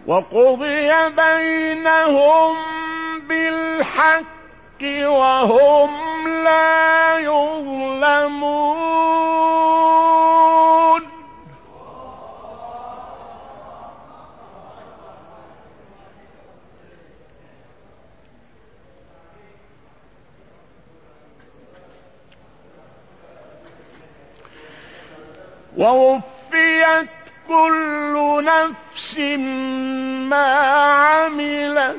وقضي بينهم بالحق وهم لا يظلمون. ووفيت كل نفس ما عملت